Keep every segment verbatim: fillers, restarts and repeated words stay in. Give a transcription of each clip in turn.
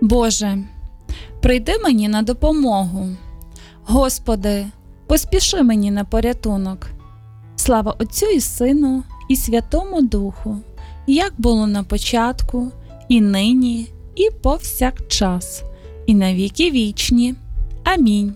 Боже, прийди мені на допомогу. Господи, поспіши мені на порятунок. Слава Отцю і Сину, і Святому Духу, як було на початку, і нині, і повсякчас, і на віки вічні. Амінь.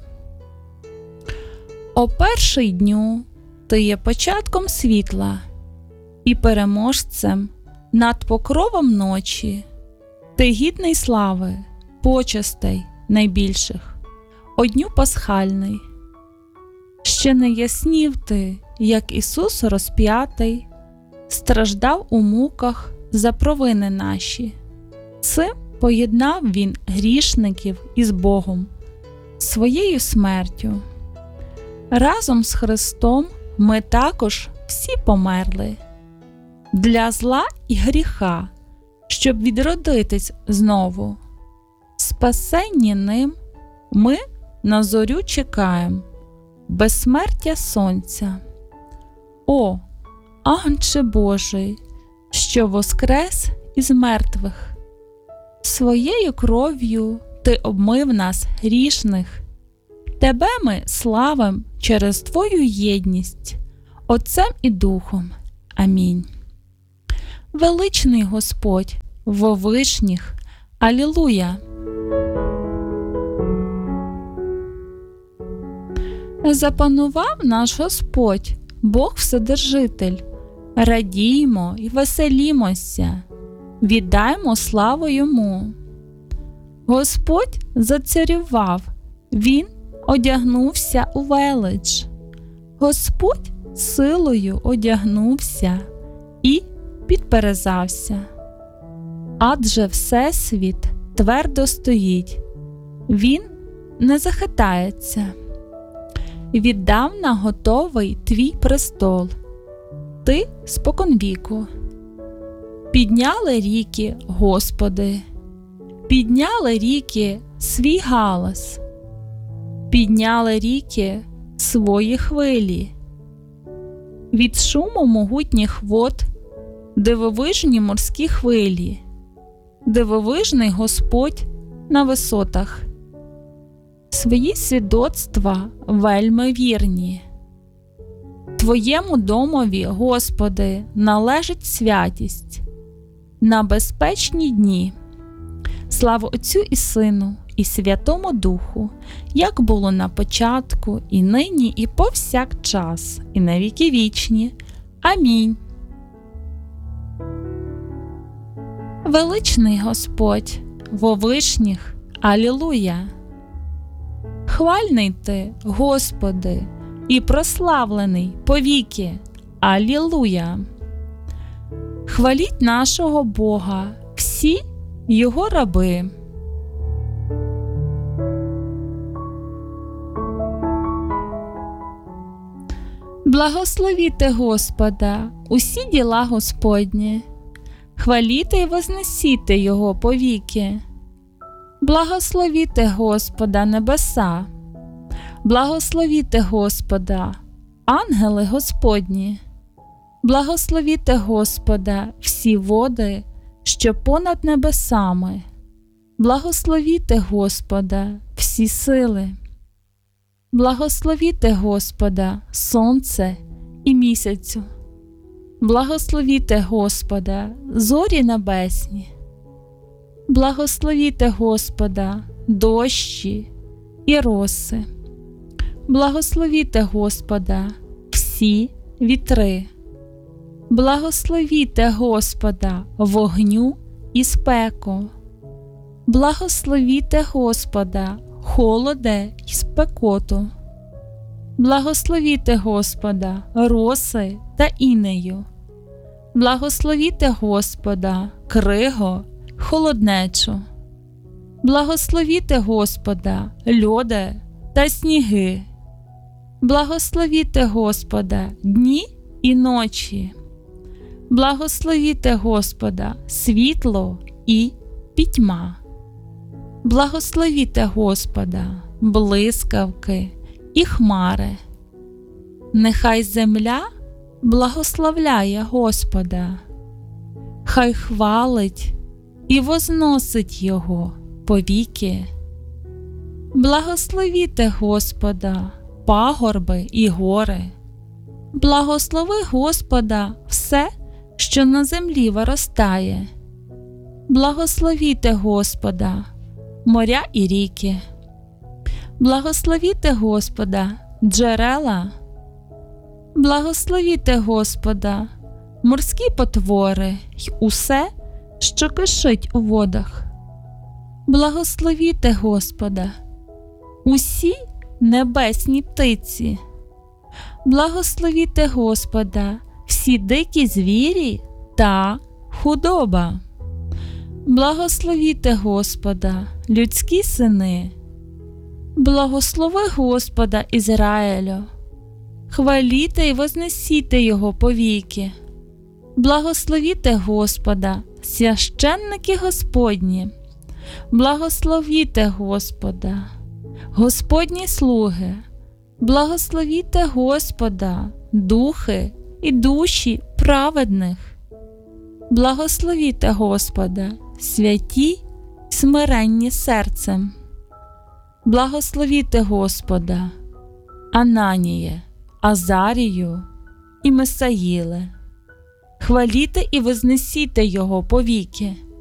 О перший дню Ти є початком світла і переможцем над покровом ночі. Ти гідний слави, почестей найбільших, о дню пасхальний. Ще не яснів ти, як Ісус розп'ятий, страждав у муках за провини наші. Цим поєднав Він грішників із Богом, своєю смертю. Разом з Христом ми також всі померли. Для зла і гріха, щоб відродитись знову. Спасенні ним ми на зорю чекаєм, безсмертя сонця. О, Агнче Божий, що воскрес із мертвих! Своєю кров'ю Ти обмив нас грішних. Тебе ми славим через Твою єдність, Отцем і Духом. Амінь. Величний Господь во вишніх. Алілуя! Запанував наш Господь, Бог Вседержитель. Радіймо і веселімося, віддаймо славу Йому. Господь зацарював, Він одягнувся у велич. Господь силою одягнувся і підперезався. Адже Всесвіт твердо стоїть, Він не захитається. Віддавна готовий Твій престол, Ти споконвіку. Підняли ріки, Господи, підняли ріки свій галас, підняли ріки свої хвилі. Від шуму могутніх вод дивовижні морські хвилі, дивовижний Господь на висотах. Свої свідоцтва вельми вірні. Твоєму домові, Господи, належить святість на безпечні дні. Слава Отцю і Сину, і Святому Духу, як було на початку, і нині, і повсякчас, і на віки вічні. Амінь. Величний Господь во вишніх. Алілуя! Хвальний Ти, Господи, і прославлений повіки. Алілуя! Хваліть нашого Бога всі Його раби. Благословіте Господа усі діла Господні, хваліте й вознесіте Його повіки. Благословіте Господа небеса, благословіте Господа, ангели Господні, благословіте Господа всі води, що понад небесами, благословіте Господа всі сили. Благословіте Господа сонце і місяцю, благословіте Господа зорі небесні, благословіте Господа дощі і роси, благословіте Господа всі вітри, благословіте Господа вогню і спеку, благословіте Господа холоде й спекоту, благословіте Господа роси та інею, благословіте Господа криго, холоднечу, благословіте Господа льоде та сніги, благословіте Господа дні і ночі, благословіте Господа світло і пітьма. Благословіте Господа блискавки і хмари. Нехай земля благословляє Господа, хай хвалить і возносить Його повіки. Благословіте Господа, пагорби і гори. Благослови Господа все, що на землі виростає. Благословіте Господа, моря і ріки. Благословіте Господа, джерела. Благословіте Господа, морські потвори й усе, що кишить у водах. Благословіте Господа, усі небесні птиці. Благословіте Господа, всі дикі звірі та худоба. Благословіте Господа, людські сини. Благослови Господа Ізраїлю. Хваліте й вознесіте Його повіки. Благословіте Господа, священники Господні. Благословіте Господа, Господні слуги. Благословіте Господа, духи і душі праведних. Благословіте Господа, святі й смиренні серцем. Благословіте Господа, Ананіє, Азарію і Мисаїле. Хваліте і вознесіте Його повіки.